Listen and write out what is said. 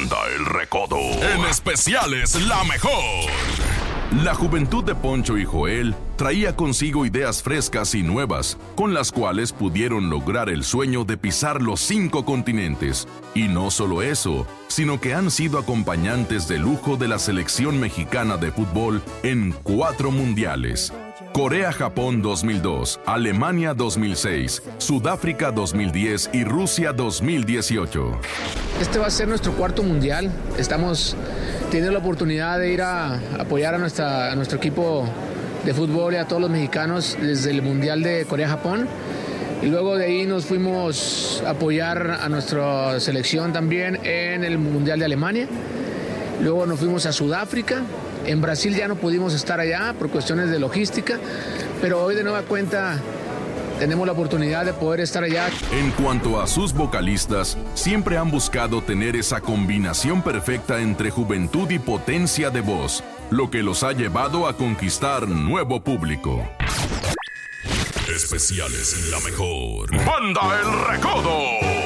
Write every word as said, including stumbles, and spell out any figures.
Banda El Recodo. En especiales La Mejor. La juventud de Poncho y Joel traía consigo ideas frescas y nuevas, con las cuales pudieron lograr el sueño de pisar los cinco continentes. Y no solo eso, sino que han sido acompañantes de lujo de la selección mexicana de fútbol en cuatro mundiales. Corea-Japón dos mil dos, Alemania dos mil seis, Sudáfrica dos mil diez y Rusia dos mil dieciocho. Este va a ser nuestro cuarto mundial. Estamos teniendo la oportunidad de ir a apoyar a, nuestra, a nuestro equipo de fútbol y a todos los mexicanos desde el mundial de Corea-Japón. Y luego de ahí nos fuimos a apoyar a nuestra selección también en el mundial de Alemania. Luego nos fuimos a Sudáfrica. En Brasil ya no pudimos estar allá por cuestiones de logística, pero hoy de nueva cuenta tenemos la oportunidad de poder estar allá. En cuanto a sus vocalistas, siempre han buscado tener esa combinación perfecta entre juventud y potencia de voz, lo que los ha llevado a conquistar nuevo público. Especiales en La Mejor. Banda El Recodo.